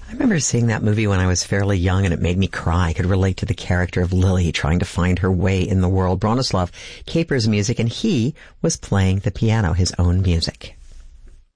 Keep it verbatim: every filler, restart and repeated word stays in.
I remember seeing that movie when I was fairly young, and it made me cry. I could relate to the character of Lily trying to find her way in the world. Bronislaw Kaper's music, and he was playing the piano, his own music.